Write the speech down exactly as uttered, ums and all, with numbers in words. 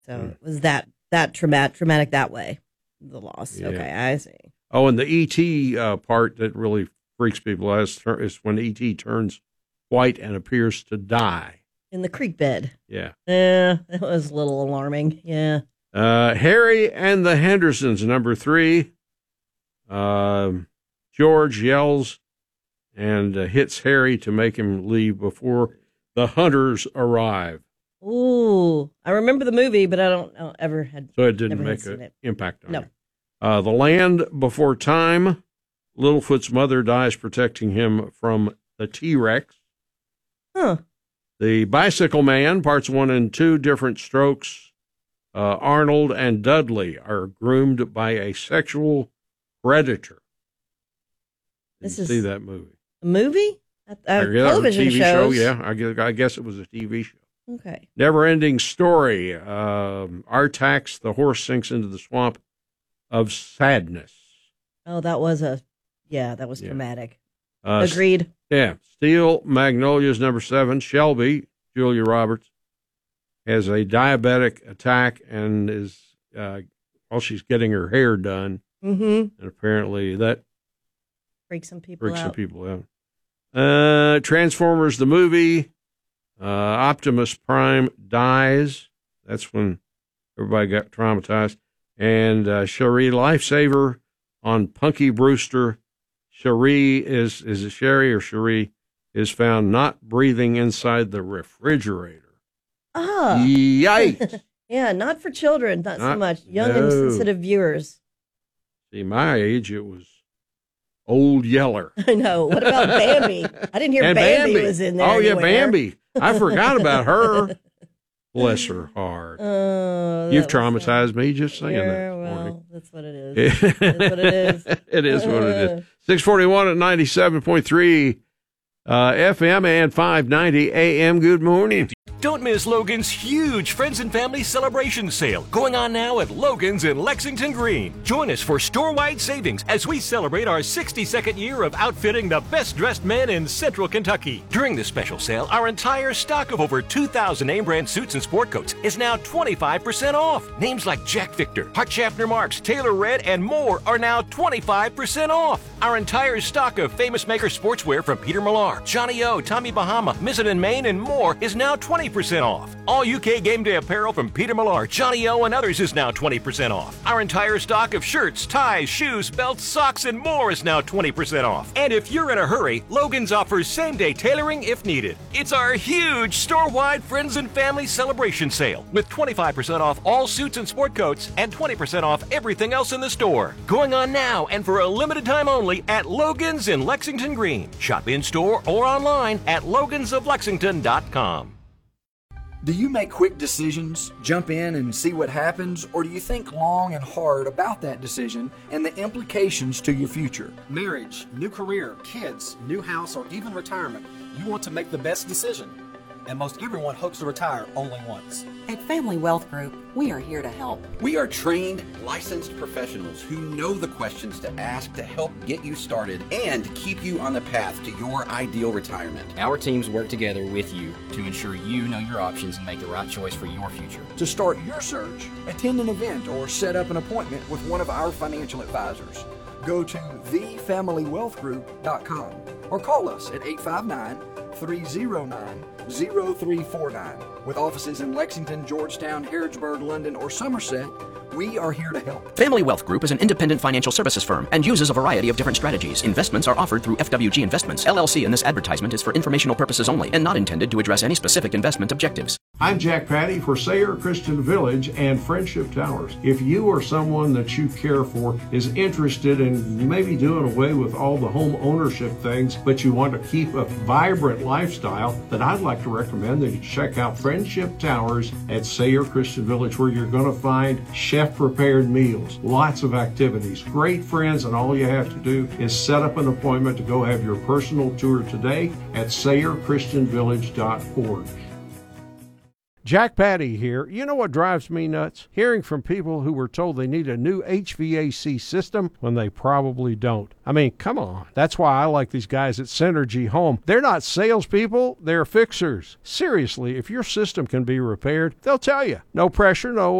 So Hmm. it was that that traumatic traumatic that way. The loss. Yeah. Okay, I see. Oh, and the E T uh, part that really freaks people out is, is when E T turns white and appears to die. In the creek bed. Yeah. Yeah, that was a little alarming. Yeah. Uh, Harry and the Hendersons, number three. Um, George yells and uh, hits Harry to make him leave before the hunters arrive. Ooh, I remember the movie, but I don't know, ever had. So it didn't never had make seen an it. impact on No. him. Uh, the Land Before Time. Littlefoot's mother dies protecting him from the T-Rex. Huh. The Bicycle Man, parts one and two, different strokes. Uh, Arnold and Dudley are groomed by a sexual predator. Didn't This is- see that movie. A movie? A, a I guess television a T V shows. show, yeah. I guess, I guess it was a T V show. Okay. Never-ending story. Um, Artax, the horse, sinks into the swamp of sadness. Oh, that was a. Yeah, that was Yeah. traumatic. Uh, Agreed. Yeah. Steel Magnolias, number seven. Shelby, Julia Roberts, has a diabetic attack and is, uh, well, she's getting her hair done. Mm-hmm. And apparently that Freak some people freaks out. some people out. Uh, Transformers, the movie. Uh, Optimus Prime dies. That's when everybody got traumatized. And uh, Cherie, Lifesaver on Punky Brewster. Cherie is, is it Sherry or Cherie, is found not breathing inside the refrigerator. Ah. Yikes. Yeah, not for children, not, so Not- much. Young and no. sensitive viewers. See, my age, it was Old Yeller. I know. What about Bambi? I didn't hear And Bambi, was in there. Oh, yeah, anywhere. Bambi. I forgot about her. Bless her heart. Oh, that You've was traumatized me just saying Yeah, that. this well, morning. that's what it is. That's what it is. It is what it is. six forty-one at ninety-seven point three uh, F M and five ninety A M. Good morning. Don't miss Logan's huge Friends and Family Celebration Sale going on now at Logan's in Lexington Green. Join us for store-wide savings as we celebrate our sixty-second year of outfitting the best-dressed men in Central Kentucky. During this special sale, our entire stock of over two thousand name-brand suits and sport coats is now twenty-five percent off. Names like Jack Victor, Hart Schaffner Marks, Taylor Red, and more are now twenty-five percent off. Our entire stock of Famous Maker sportswear from Peter Millar, Johnny O, Tommy Bahama, Mizzen and Maine, and more is now twenty percent off. All U K game day apparel from Peter Millar, Johnny O, and others is now twenty percent off. Our entire stock of shirts, ties, shoes, belts, socks, and more is now twenty percent off. And if you're in a hurry, Logan's offers same-day tailoring if needed. It's our huge store-wide Friends and Family Celebration Sale with twenty-five percent off all suits and sport coats and twenty percent off everything else in the store. Going on now and for a limited time only at Logan's in Lexington Green. Shop in-store or online at logans of lexington dot com. Do you make quick decisions, jump in and see what happens, or do you think long and hard about that decision and the implications to your future? Marriage, new career, kids, new house, or even retirement. You want to make the best decision. And most everyone hopes to retire only once. At Family Wealth Group, we are here to help. We are trained, licensed professionals who know the questions to ask to help get you started and keep you on the path to your ideal retirement. Our teams work together with you to ensure you know your options and make the right choice for your future. To start your search, attend an event or set up an appointment with one of our financial advisors. Go to the family wealth group dot com or call us at eight five nine, three oh nine, oh three four nine. With offices in Lexington, Georgetown, Harrodsburg, London, or Somerset, we are here to help. Family Wealth Group is an independent financial services firm and uses a variety of different strategies. Investments are offered through F W G Investments, L L C, and this advertisement is for informational purposes only and not intended to address any specific investment objectives. I'm Jack Patty for Sayre Christian Village and Friendship Towers. If you or someone that you care for is interested in maybe doing away with all the home ownership things, but you want to keep a vibrant lifestyle, then I'd like to recommend that you check out Friendship Towers at Sayre Christian Village, where you're going to find chef-prepared meals, lots of activities, great friends, and all you have to do is set up an appointment to go have your personal tour today at sayre christian village dot org. Jack Patty here. You know what drives me nuts? Hearing from people who were told they need a new H V A C system when they probably don't. I mean, come on. That's why I like these guys at Synergy Home. They're not salespeople, they're fixers. Seriously, if your system can be repaired, they'll tell you. No pressure, no